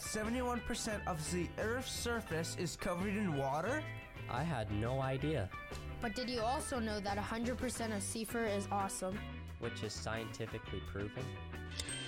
71% of the Earth's surface is covered in water? I had no idea. But did you also know that 100% of sea fur is awesome? Which is scientifically proven?